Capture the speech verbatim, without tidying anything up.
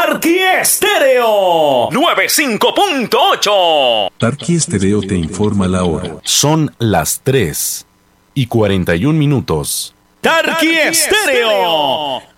Tarqui Estéreo noventa y cinco punto ocho. Tarqui Estéreo te informa la hora. Son las tres y cuarenta y un minutos. Tarqui Estéreo